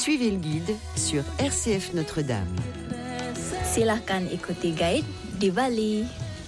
Suivez le guide sur RCF Notre-Dame. Silakan ikuti guide di Bali.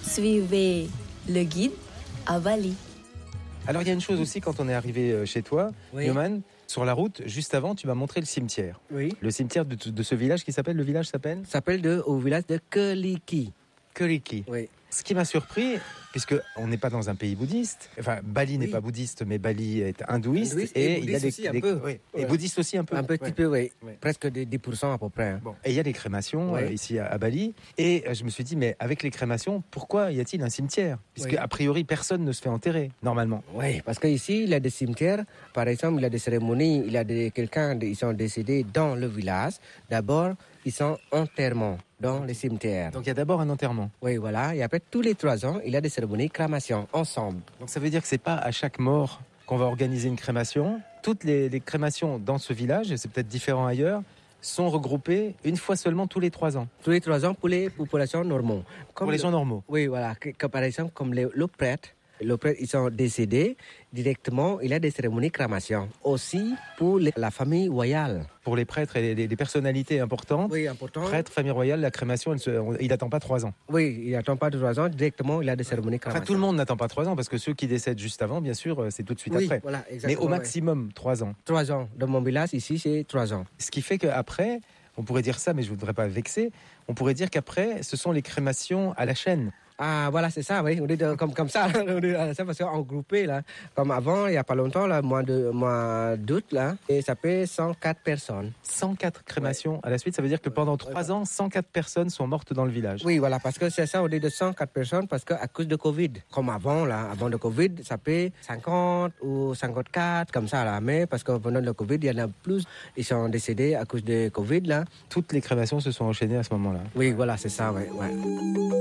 Suivez le guide à Bali. Alors il y a une chose aussi quand on est arrivé chez toi, Yoman, sur la route, juste avant, tu m'as montré le cimetière. Oui. Le cimetière de ce village qui s'appelle, le village s'appelle Au village de Keliki. Keliki. Oui. Ce qui m'a surpris, puisque on n'est pas dans un pays bouddhiste, enfin Bali n'est pas bouddhiste, mais Bali est hindouiste, et il y a bouddhiste aussi un peu. Oui. Et bouddhiste aussi un peu. Un petit peu, oui. Presque 10% à peu près. Bon. Et il y a les crémations ici à Bali. Et je me suis dit, mais avec les crémations, pourquoi y a-t-il un cimetière ? Puisque a priori, personne ne se fait enterrer, normalement. Oui, parce qu'ici, il y a des cimetières. Par exemple, il y a des cérémonies, il y a ils sont décédés dans le village. D'abord, ils sont enterrement dans les cimetières. Donc il y a d'abord un enterrement. Oui, voilà. Et après, tous les 3 ans, il y a des cérémonies de crémation ensemble. Donc ça veut dire que c'est pas à chaque mort qu'on va organiser une crémation. Toutes les crémations dans ce village, et c'est peut-être différent ailleurs, sont regroupées une fois seulement tous les 3 ans. Tous les 3 ans pour les populations normaux. Pour les gens normaux. Oui, voilà. Par exemple, comme le prêtre, ils sont décédés directement, il y a des cérémonies de crémation. Aussi pour la famille royale. Pour les prêtres et les personnalités importantes, prêtres, famille royale, la crémation, il n'attend pas 3 ans. Oui, il n'attend pas 3 ans, directement il y a des cérémonies de crémation. Enfin, tout le monde n'attend pas 3 ans, parce que ceux qui décèdent juste avant, bien sûr, c'est tout de suite après. Voilà, mais au maximum, 3 ans. 3 ans. Dans mon village, ici, c'est 3 ans. Ce qui fait qu'après, on pourrait dire ça, mais je ne voudrais pas vexer, on pourrait dire qu'après, ce sont les crémations à la chaîne. Ah, voilà, c'est ça, oui. On dit comme ça, on dit ça parce qu'en groupé, là, comme avant, il n'y a pas longtemps, là, mois d'août, là, et ça fait 104 personnes. 104 crémations à la suite, ça veut dire que pendant 3 ans, 104 personnes sont mortes dans le village. Oui, voilà, parce que c'est ça, on dit de 104 personnes, parce qu'à cause de Covid. Comme avant, là, avant le Covid, ça fait 50 ou 54, comme ça, là. Mais parce que pendant le Covid, il y en a plus, ils sont décédés à cause de Covid, là. Toutes les crémations se sont enchaînées à ce moment-là. Oui, voilà, c'est ça, oui.